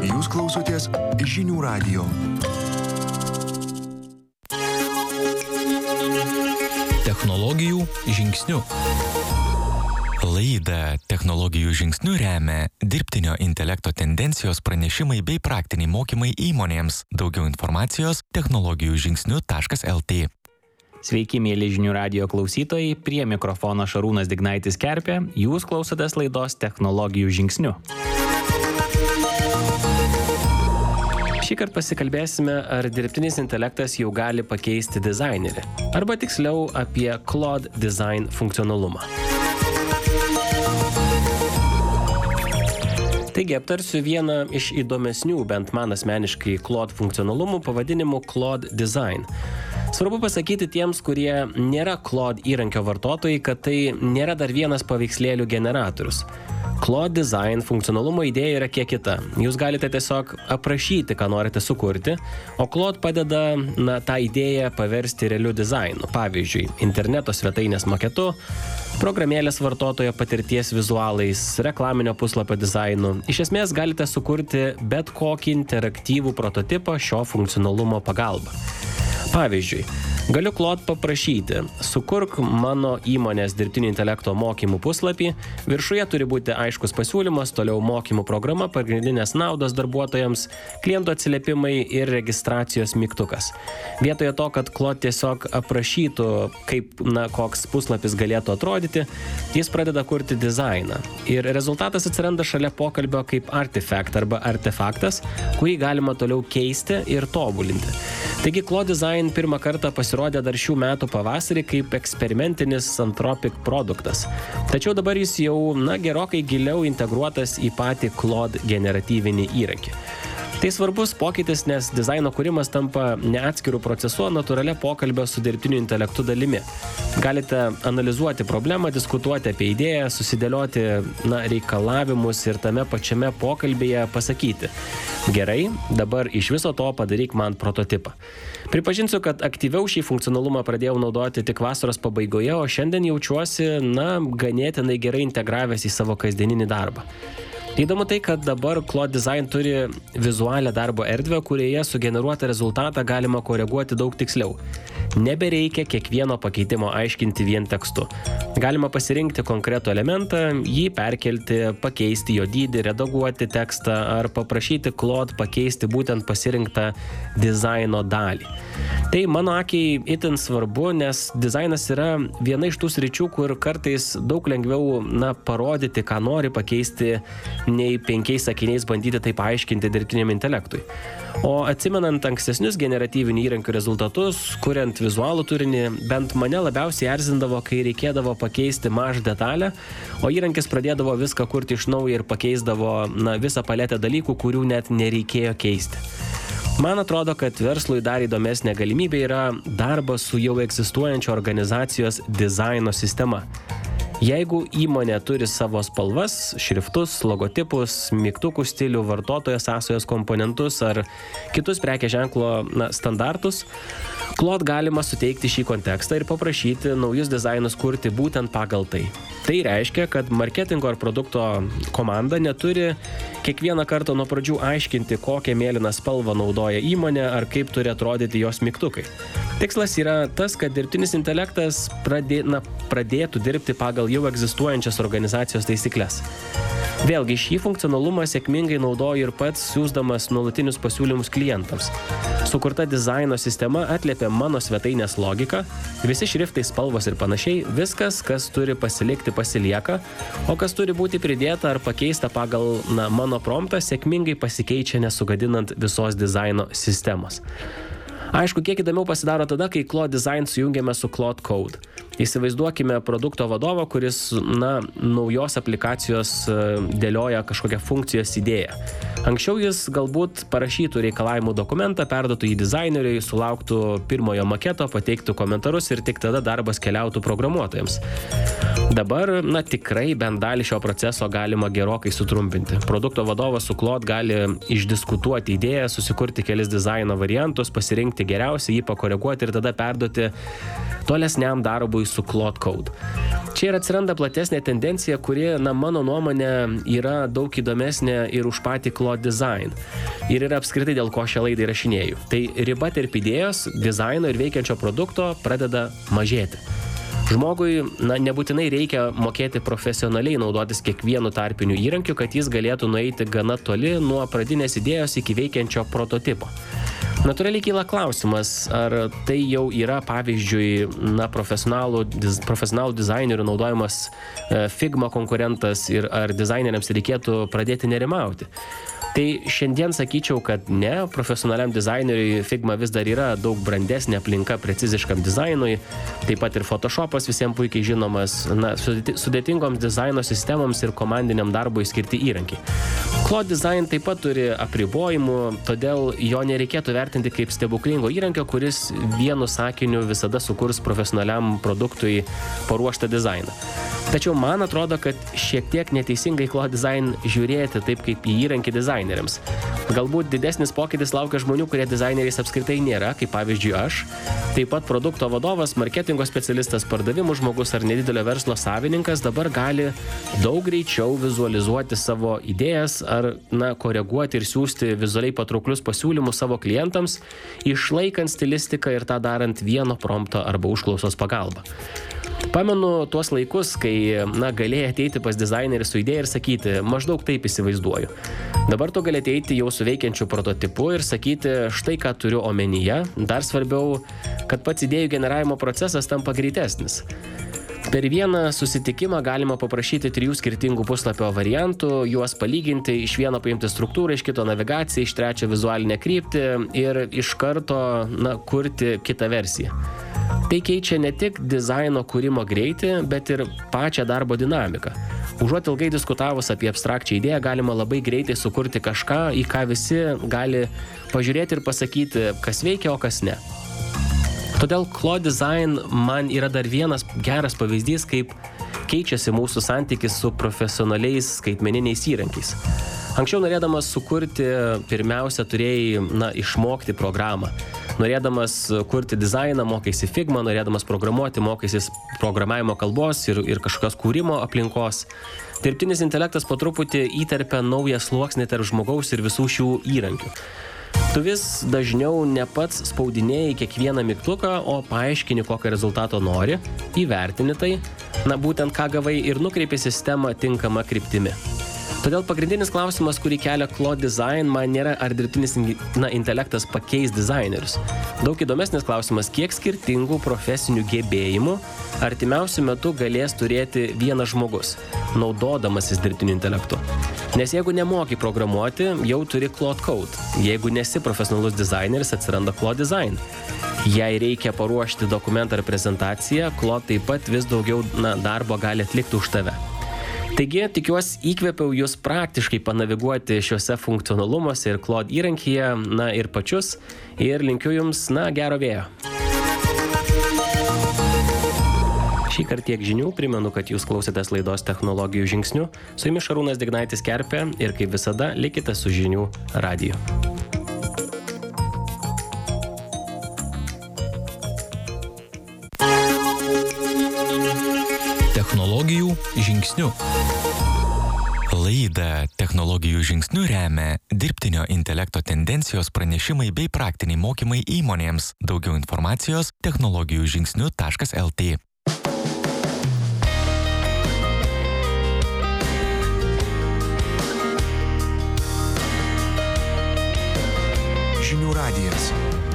Jūs klausotės Žinių radijo. Technologijų žingsnių. Laidą Technologijų žingsnių remia dirbtinio intelekto tendencijos pranešimai bei praktiniai mokymai įmonėms. Daugiau informacijos technologijų-žingsnių.lt. Sveiki, mėly Žinių radijo klausytojai, prie mikrofono Šarūnas Dignaitis Kerpė, jūs klausotės laidos Technologijų žingsnių. Šįkart pasikalbėsime, ar dirbtinis intelektas jau gali pakeisti dizainerį, arba tiksliau apie Claude Design funkcionalumą. Taigi aptarsiu vieną iš įdomesnių, bent man asmeniškai, Claude funkcionalumų pavadinimu Claude Design. Svarbu pasakyti tiems, kurie nėra Claude įrankio vartotojai, kad tai nėra dar vienas paveikslėlių generatorius. Claude Design funkcionalumo idėja yra kiek kita. Jūs galite tiesiog aprašyti, ką norite sukurti, o Claude padeda tą idėją paversti realiu dizainu. Pavyzdžiui, interneto svetainės maketu, programėlės vartotojo patirties vizualais, reklaminio puslapio dizainu. Iš esmės galite sukurti bet kokį interaktyvų prototipą šio funkcionalumo pagalba. Pavyzdžiui, galiu Claude paprašyti, sukurk mano įmonės dirbtinio intelekto mokymų puslapį, viršuje turi būti aiškus pasiūlymas, toliau mokymų programa, pagrindinės naudos darbuotojams, klientų atsiliepimai ir registracijos mygtukas. Vietoje to, kad Claude tiesiog aprašytų, kaip koks puslapis galėtų atrodyti, jis pradeda kurti dizainą. Ir rezultatas atsiranda šalia pokalbio kaip artifact arba artefaktas, kurį galima toliau keisti ir tobulinti. Taigi Claude Design pirmą kartą pasirodė dar šių metų pavasarį kaip eksperimentinis Anthropic produktas. Tačiau dabar jis jau gerokai giliau integruotas į patį Claude generatyvinį įrankį. Tai svarbus pokytis, nes dizaino kūrimas tampa ne atskirų procesų, o natūralia pokalbio su dirbtiniu intelektu dalimi. Galite analizuoti problemą, diskutuoti apie idėją, susidėlioti reikalavimus ir tame pačiame pokalbėje pasakyti: gerai, dabar iš viso to padaryk man prototipą. Pripažinsiu, kad aktyviau šį funkcionalumą pradėjau naudoti tik vasaros pabaigoje, o šiandien jaučiuosi, ganėtinai gerai integravęs į savo kasdieninį darbą. Įdomu tai, kad dabar Claude Design turi vizualią darbo erdvę, kurioje sugeneruotą rezultatą galima koreguoti daug tiksliau. Nebereikia kiekvieno pakeitimo aiškinti vien tekstu. Galima pasirinkti konkretų elementą, jį perkelti, pakeisti jo dydį, redaguoti tekstą ar paprašyti Claude pakeisti būtent pasirinktą dizaino dalį. Tai mano akiai itin svarbu, nes dizainas yra viena iš tų sričių, kur kartais daug lengviau parodyti, ką nori pakeisti, nei 5 sakiniais bandyti tai paaiškinti dirbtiniam intelektui. O atsimenant ankstesnius generatyvinių įrankių rezultatus, kuriant vizualų turinį, bent mane labiausiai erzindavo, kai reikėdavo pakeisti mažą detalę, o įrankis pradėdavo viską kurti iš naujo ir pakeisdavo visą paletę dalykų, kurių net nereikėjo keisti. Man atrodo, kad verslui dar įdomesnė galimybė yra darbas su jau egzistuojančio organizacijos dizaino sistema. Jeigu įmonė turi savo spalvas, šriftus, logotipus, mygtukų stilių, vartotojo sąsajos komponentus ar kitus prekės ženklo standartus, Claude galima suteikti šį kontekstą ir paprašyti naujus dizainus kurti būtent pagal tai. Tai reiškia, kad marketingo ar produkto komanda neturi kiekvieną kartą nuo pradžių aiškinti, kokią mėlyną spalvą naudoja įmonė ar kaip turi atrodyti jos mygtukai. Tikslas yra tas, kad dirbtinis intelektas pradėtų dirbti pagal jau egzistuojančias organizacijos taisyklės. Vėlgi, šį funkcionalumą sėkmingai naudoju ir pats siųsdamas nuolatinius pasiūlymus klientams. Sukurta dizaino sistema atliepia mano svetainės logiką, visi šriftai, spalvos ir panašiai, viskas, kas turi pasilikti, pasilieka, o kas turi būti pridėta ar pakeista pagal mano promptą, sėkmingai pasikeičia, nesugadinant visos dizaino sistemos. Aišku, kiek įdomiau pasidaro tada, kai Claude Design sujungiame su Claude Code. Įsivaizduokime produkto vadovą, kuris, naujos aplikacijos dėlioja kažkokią funkcijos idėją. Anksčiau jis galbūt parašytų reikalavimų dokumentą, perduotų jį dizaineriui, sulauktų pirmojo maketo, pateiktų komentarus ir tik tada darbas keliautų programuotojams. Dabar, tikrai bent dalį šio proceso galima gerokai sutrumpinti. Produkto vadovas su Claude gali išdiskutuoti idėją, susikurti kelis dizaino variantus, pasirinkti geriausią, jį pakoreguoti ir tada perduoti tolesniam darbui su Claude Code. Čia ir atsiranda platesnė tendencija, kuri, mano nuomonė, yra daug įdomesnė ir už patį Claude Design. Ir yra apskritai dėl ko šią laidą įrašinėju. Tai riba tarp idėjos, dizaino ir veikiančio produkto pradeda mažėti. Žmogui, nebūtinai reikia mokėti profesionaliai naudotis kiekvienu tarpiniu įrankiu, kad jis galėtų nueiti gana toli nuo pradinės idėjos iki veikiančio prototipo. Natūraliai kyla klausimas, ar tai jau yra, pavyzdžiui, profesionalų dizainerių naudojamas Figma konkurentas ir ar dizaineriams reikėtų pradėti nerimauti. Tai šiandien sakyčiau, kad ne, profesionaliam dizaineriui Figma vis dar yra daug brandesnė aplinka preciziškam dizainui, taip pat ir Photoshopas visiems puikiai žinomas, sudėtingoms dizaino sistemoms ir komandiniam darbui skirti įrankiai. Claude Design taip pat turi apribojimų, todėl jo nereikėtų vertinti kaip stebuklingo įrankio, kuris vienu sakiniu visada sukurs profesionaliam produktui paruoštą dizainą. Tačiau man atrodo, kad šiek tiek neteisingai Claude Design žiūrėti taip kaip į įrankį dizaineriams. Galbūt didesnis pokytis laukia žmonių, kurie dizaineriais apskritai nėra, kaip pavyzdžiui aš. Taip pat produkto vadovas, marketingo specialistas, pardavimų žmogus ar nedidelio verslo savininkas dabar gali daug greičiau vizualizuoti savo idėjas ar, koreguoti ir siūsti vizualiai patrauklius pasiūlymus savo klientams, išlaikant stilistiką ir tą darant vieno prompto arba užklausos pagalba. Pamenu tuos laikus, kai, galėjai ateiti pas dizainerį su idėja ir sakyti, maždaug taip įsivaizduoju. Dabar tu gali ateiti jau su veikiančiu prototipu ir sakyti, štai ką turiu omenyje. Dar svarbiau, kad pats idėjų generavimo procesas tampa greitesnis. Per vieną susitikimą galima paprašyti 3 skirtingų puslapio variantų, juos palyginti, iš vieno paimti struktūrą, iš kito navigaciją, iš trečio vizualinę kryptį ir iš karto, kurti kitą versiją. Tai keičia ne tik dizaino kūrimo greitį, bet ir pačią darbo dinamiką. Užuot ilgai diskutavus apie abstrakčią idėją, galima labai greitai sukurti kažką, į ką visi gali pažiūrėti ir pasakyti, kas veikia, o kas ne. Todėl Claude Design man yra dar vienas geras pavyzdys, kaip keičiasi mūsų santykis su profesionaliais skaitmeniniais įrankiais. Anksčiau norėdamas sukurti, pirmiausia turėjai, išmokti programą. Norėdamas kurti dizainą, mokaisi Figma, norėdamas programuoti, mokaisi programavimo kalbos ir kažkokios kūrimo aplinkos. Dirbtinis intelektas po truputį įterpia naują sluoksnį tarp žmogaus ir visų šių įrankių. Tu vis dažniau ne pats spaudinėjai kiekvieną mygtuką, o paaiškini, kokio rezultato nori, įvertini tai, būtent ką gavai ir nukreipi sistemą tinkamą kryptimi. Todėl pagrindinis klausimas, kurį kelia Claude Design, man nėra, ar dirbtinis intelektas pakeis dizainerius. Daug įdomesnis klausimas, kiek skirtingų profesinių gebėjimų artimiausiu metu galės turėti vienas žmogus, naudodamasis dirbtiniu intelektu. Nes jeigu nemoki programuoti, jau turi Claude Code. Jeigu nesi profesionalus dizaineris, atsiranda Claude Design. Jei reikia paruošti dokumentą ar prezentaciją, Claude taip pat vis daugiau darbo gali atlikti už tave. Taigi, tikiuosi, įkvėpiau jūs praktiškai panaviguoti šiuose funkcionalumuose ir Claude įrankyje, ir pačius, ir linkiu jums, gero vėjo. Šį kartą tiek žinių, primenu, kad jūs klausėtės laidos Technologijų žingsnių, su jumis Šarūnas Dignaitis Kerpė ir kaip visada likite su Žinių radiju. Technologijų žingsnių. Laidą Technologijų žingsnių remia dirbtinio intelekto tendencijos pranešimai bei praktiniai mokymai įmonėms. Daugiau informacijos technologijų-žingsnių.lt. Žinių radijas.